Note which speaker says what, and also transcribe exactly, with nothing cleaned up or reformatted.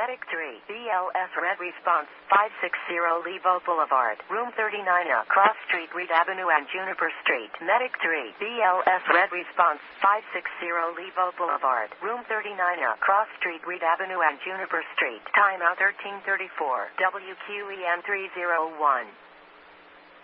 Speaker 1: Medic three, B L S Red Response, five sixty Levo Boulevard, Room thirty-nine A, Cross Street, Reed Avenue and Juniper Street. Medic three, B L S Red Response, five sixty Levo Boulevard, Room thirty-nine A, Cross Street, Reed Avenue and Juniper Street. Time now thirteen thirty-four, W Q E M three oh one.